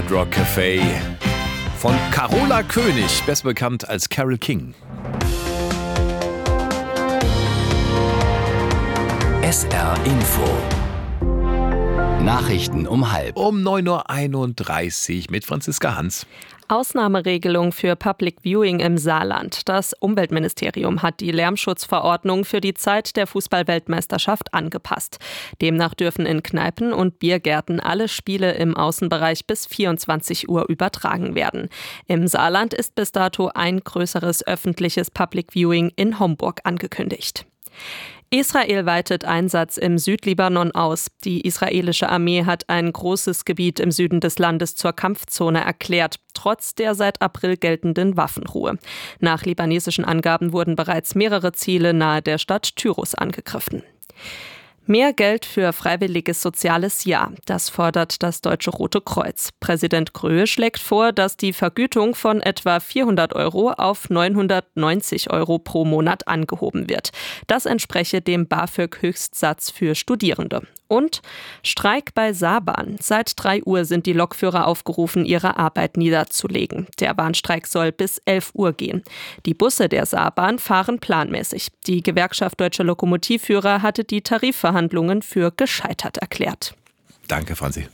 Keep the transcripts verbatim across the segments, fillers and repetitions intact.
Hard Rock Café von Carola König, besser bekannt als Carole King. S R Info. Nachrichten um halb. Um neun Uhr einunddreißig mit Franziska Hans. Ausnahmeregelung für Public Viewing im Saarland. Das Umweltministerium hat die Lärmschutzverordnung für die Zeit der Fußball-Weltmeisterschaft angepasst. Demnach dürfen in Kneipen und Biergärten alle Spiele im Außenbereich bis vierundzwanzig Uhr übertragen werden. Im Saarland ist bis dato ein größeres öffentliches Public Viewing in Homburg angekündigt. Israel weitet Einsatz im Südlibanon aus. Die israelische Armee hat ein großes Gebiet im Süden des Landes zur Kampfzone erklärt, trotz der seit April geltenden Waffenruhe. Nach libanesischen Angaben wurden bereits mehrere Ziele nahe der Stadt Tyros angegriffen. Mehr Geld für freiwilliges soziales Jahr, das fordert das Deutsche Rote Kreuz. Präsident Gröhe schlägt vor, dass die Vergütung von etwa vierhundert Euro auf neunhundertneunzig Euro pro Monat angehoben wird. Das entspreche dem BAföG-Höchstsatz für Studierende. Und Streik bei Saarbahn. Seit drei Uhr sind die Lokführer aufgerufen, ihre Arbeit niederzulegen. Der Bahnstreik soll bis elf Uhr gehen. Die Busse der Saarbahn fahren planmäßig. Die Gewerkschaft Deutscher Lokomotivführer hatte die Tarifverhandlungen für gescheitert erklärt. Danke, Franzi.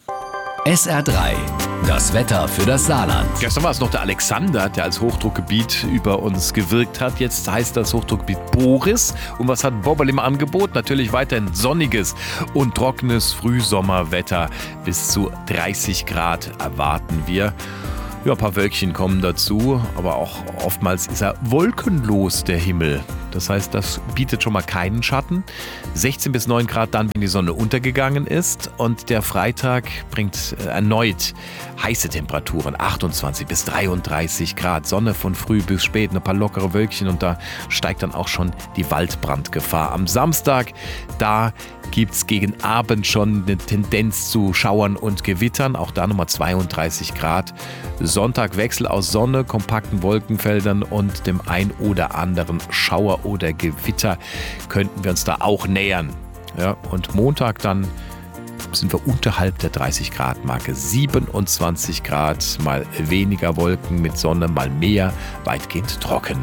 S R drei. Das Wetter für das Saarland. Gestern war es noch der Alexander, der als Hochdruckgebiet über uns gewirkt hat. Jetzt heißt das Hochdruckgebiet Boris. Und was hat Bobberl im Angebot? Natürlich weiterhin sonniges und trockenes Frühsommerwetter. Bis zu dreißig Grad erwarten wir. Ja, ein paar Wölkchen kommen dazu, aber auch oftmals ist er wolkenlos, der Himmel. Das heißt, das bietet schon mal keinen Schatten. sechzehn bis neun Grad dann, wenn die Sonne untergegangen ist. Und der Freitag bringt erneut heiße Temperaturen, achtundzwanzig bis dreiunddreißig Grad. Sonne von früh bis spät, ein paar lockere Wölkchen und da steigt dann auch schon die Waldbrandgefahr. Am Samstag, da gibt es gegen Abend schon eine Tendenz zu Schauern und Gewittern. Auch da nochmal zweiunddreißig Grad. Sonntag Wechsel aus Sonne, kompakten Wolkenfeldern und dem ein oder anderen Schauer oder Gewitter könnten wir uns da auch nähern. Ja, und Montag dann sind wir unterhalb der dreißig Grad Marke. siebenundzwanzig Grad, mal weniger Wolken mit Sonne, mal mehr, weitgehend trocken.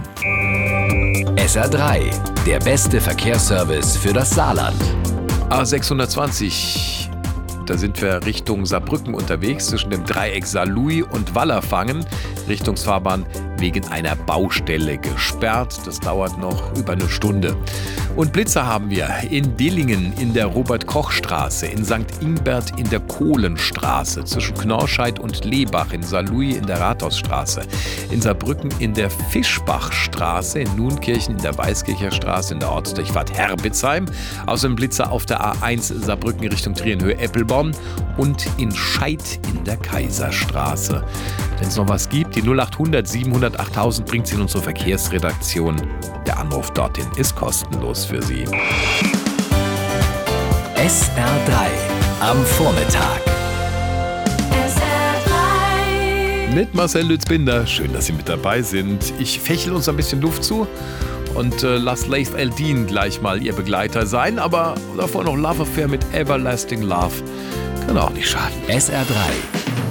S R drei, der beste Verkehrsservice für das Saarland. A sechshundertzwanzig, da sind wir Richtung Saarbrücken unterwegs, zwischen dem Dreieck Saarlouis und Wallerfangen. Richtungsfahrbahn wegen einer Baustelle gesperrt. Das dauert noch über eine Stunde. Und Blitzer haben wir in Dillingen in der Robert-Koch-Straße, in Sankt Ingbert in der Kohlenstraße, zwischen Knorscheid und Lebach, in Saarlouis in der Rathausstraße, in Saarbrücken in der Fischbachstraße, in Nuenkirchen in der Weißkircher Straße, in der Ortsdurchfahrt Herbitzheim. Außerdem Blitzer auf der A eins Saarbrücken Richtung Trienhöhe-Eppelborn und in Scheid in der Kaiserstraße. Wenn es noch was gibt, die null achthundert siebenhundert achttausend bringt sie in unsere Verkehrsredaktion. Der Anruf dorthin ist kostenlos für Sie. S R drei am Vormittag. S R drei. Mit Marcel Lütz-Binder. Schön, dass Sie mit dabei sind. Ich fächle uns ein bisschen Luft zu und äh, lass Laith Eldin gleich mal Ihr Begleiter sein. Aber davor noch Love Affair mit Everlasting Love. Kann auch nicht schaden. S R drei.